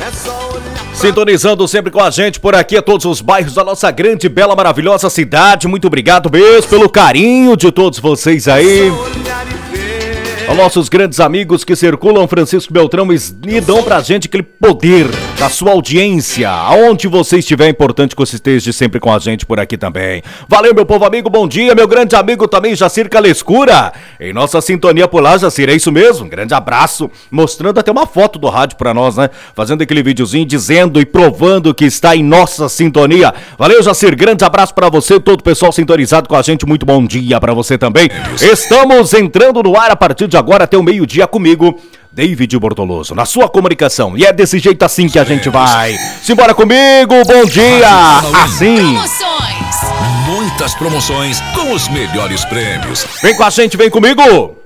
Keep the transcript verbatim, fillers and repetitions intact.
Sintonizando sempre com a gente por aqui a todos os bairros da nossa grande, bela, maravilhosa cidade. Muito obrigado mesmo pelo carinho de todos vocês aí. Aos nossos grandes amigos que circulam Francisco Beltrão e dão pra gente aquele poder da sua audiência. Aonde você estiver, é importante que você esteja sempre com a gente por aqui também. Valeu, meu povo amigo, bom dia. Meu grande amigo também, Jacir Calescura. Em nossa sintonia por lá, Jacir, é isso mesmo. Um grande abraço. Mostrando até uma foto do rádio pra nós, né? Fazendo aquele videozinho, dizendo e provando que está em nossa sintonia. Valeu, Jacir. Grande abraço pra você, todo o pessoal sintonizado com a gente. Muito bom dia pra você também. Estamos entrando no ar a partir de agora até o meio-dia comigo, David Bortoloso, na sua comunicação. E é desse jeito assim que a gente vai. Simbora comigo, bom dia! Assim. Promoções. Muitas promoções com os melhores prêmios. Vem com a gente, vem comigo!